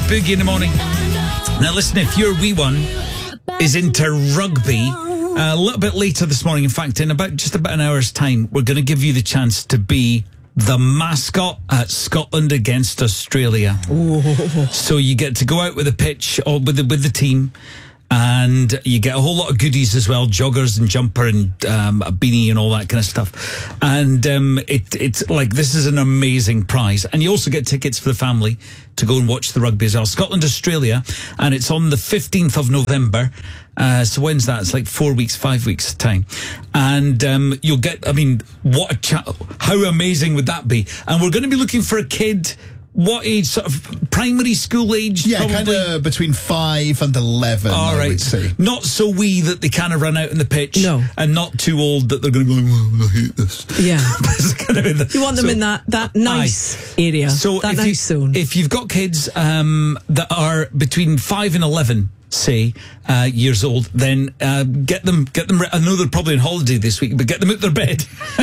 Boogie in the morning. Now listen, if your wee one is into rugby, a little bit later this morning, in fact, in just about an hour's time, we're going to give you the chance to be the mascot at Scotland against Australia. Ooh. So you get to go out with a pitch or with the team, and you get a whole lot of goodies as well, joggers and jumper and a beanie and all that kind of stuff. And it's like, this is an amazing prize. And you also get tickets for the family to go and watch the rugby as well. Scotland, Australia, and it's on the 15th of November. So when's that? It's like 5 weeks time. And you'll get, I mean, how amazing would that be? And we're going to be looking for a kid. What age? Sort of primary school age? Yeah, kind of between 5 and 11, all right. I would say. Not so wee that they kind of run out in the pitch. No. And not too old that they're going to go, I hate this. Yeah. You want them in that nice area, so that nice zone. If you've got kids that are between 5 and 11, say, years old, then get them. I know they're probably on holiday this week, but get them out their bed,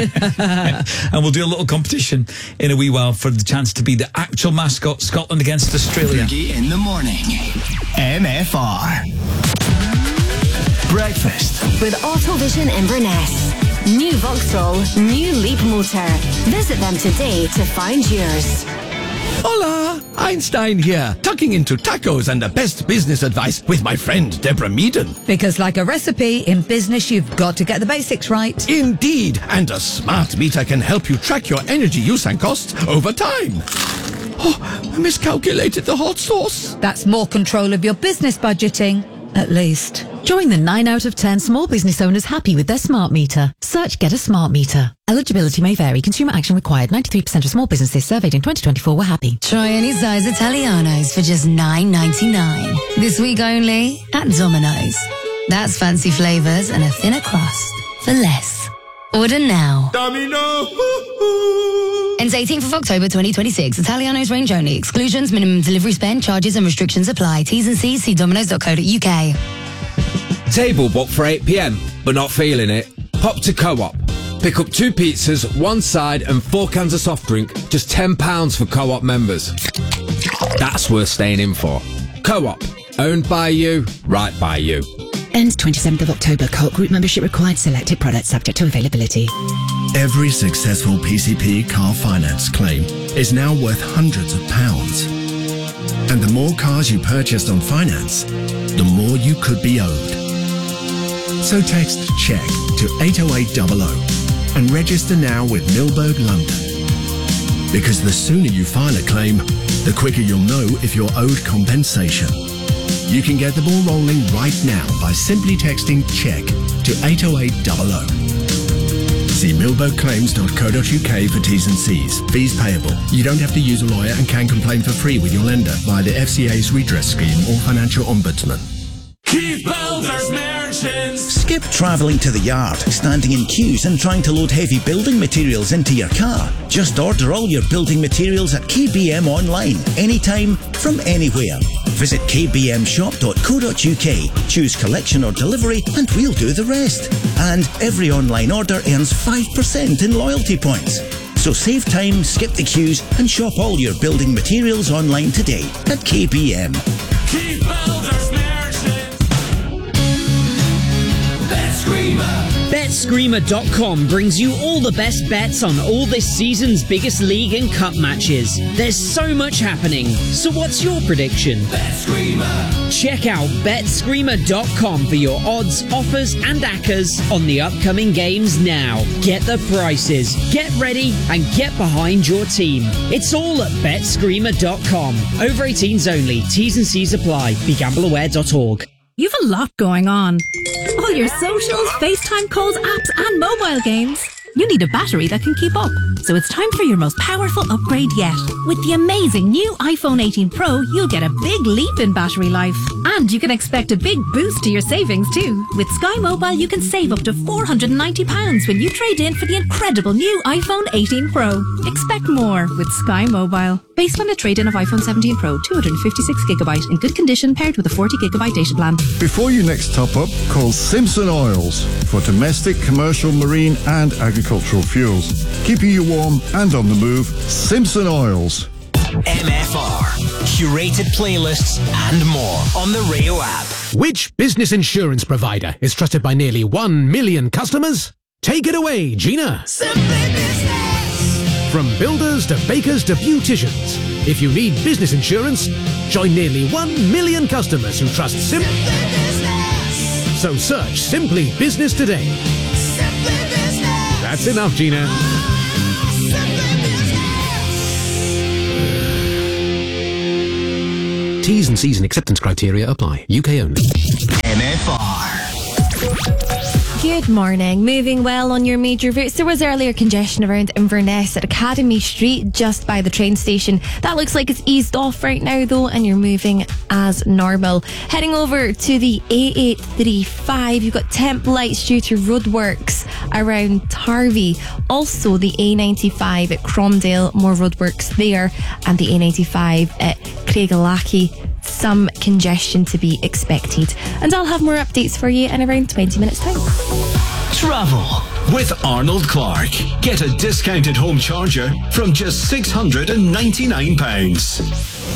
and we'll do a little competition in a wee while for the chance to be the actual mascot, Scotland against Australia. Boogie in the morning. MFR. Breakfast with Autovision Inverness. New Vauxhall, new Leap motor. Visit them today to find yours. Hola, Einstein here, tucking into tacos and the best business advice with my friend Deborah Meaden. Because like a recipe, in business you've got to get the basics right. Indeed, and a smart meter can help you track your energy use and costs over time. Oh, I miscalculated the hot sauce. That's more control of your business budgeting, at least. Join the 9 out of 10 small business owners happy with their smart meter. Search Get a Smart Meter. Eligibility may vary. Consumer action required. 93% of small businesses surveyed in 2024 were happy. Try any size Italianos for just $9.99. This week only at Domino's. That's fancy flavours and a thinner crust for less. Order now. Domino! Ends 18th of October 2026. Italianos range only. Exclusions, minimum delivery spend, charges and restrictions apply. T's and C's, see dominoes.co.uk. Table booked for 8 p.m, but not feeling it? Pop to Co-op. Pick up 2 pizzas, 1 side and 4 cans of soft drink. Just £10 for Co-op members. That's worth staying in for. Co-op. Owned by you, right by you. Ends 27th of October. Co-op group membership required. Selected products subject to availability. Every successful PCP car finance claim is now worth hundreds of pounds. And the more cars you purchased on finance, the more you could be owed. So text CHECK to 80800 and register now with Milberg London. Because the sooner you file a claim, the quicker you'll know if you're owed compensation. You can get the ball rolling right now by simply texting CHECK to 80800. See milbergclaims.co.uk for T's and C's. Fees payable. You don't have to use a lawyer and can complain for free with your lender via the FCA's redress scheme or financial ombudsman. Keith Builders Merchants. Skip travelling to the yard, standing in queues and trying to load heavy building materials into your car. Just order all your building materials at KBM online, anytime, from anywhere. Visit kbmshop.co.uk, choose collection or delivery, and we'll do the rest. And every online order earns 5% in loyalty points. So save time, skip the queues, and shop all your building materials online today at KBM. Keith Builders Merchants. Bet Screamer. BetScreamer.com brings you all the best bets on all this season's biggest league and cup matches. There's so much happening. So what's your prediction? Bet Screamer. Check out BetScreamer.com for your odds, offers and accas on the upcoming games now. Get the prices, get ready and get behind your team. It's all at BetScreamer.com. Over 18s only. T's and C's apply. BeGambleAware.org. You've a lot going on. All your socials, FaceTime calls, apps, and mobile games. You need a battery that can keep up. So it's time for your most powerful upgrade yet. With the amazing new iPhone 18 Pro, you'll get a big leap in battery life. And you can expect a big boost to your savings too. With Sky Mobile, you can save up to £490 when you trade in for the incredible new iPhone 18 Pro. Expect more with Sky Mobile. Based on a trade-in of iPhone 17 Pro, 256GB in good condition paired with a 40GB data plan. Before you next top up, call Simpson Oils for domestic, commercial, marine and agricultural fuels. Keeping you warm and on the move, Simpson Oils. MFR. Curated playlists and more on the Rayo app. Which business insurance provider is trusted by nearly 1 million customers? Take it away, Gina. Simply Business. From builders to bakers to beauticians, if you need business insurance, join nearly 1 million customers who trust Simply Business. So search Simply Business today. Simply Business. That's enough, Gina. T's and C's and acceptance criteria apply. UK only. MFR. Good morning. Moving well on your major routes. There was earlier congestion around Inverness at Academy Street, just by the train station. That looks like it's eased off right now though, and you're moving as normal. Heading over to the A835, you've got temp lights due to roadworks around Tarvey. Also the A95 at Cromdale, more roadworks there, and the A95 at Craigalachy. Some congestion to be expected. And I'll have more updates for you in around 20 minutes time. Travel with Arnold Clark. Get a discounted home charger from just £699.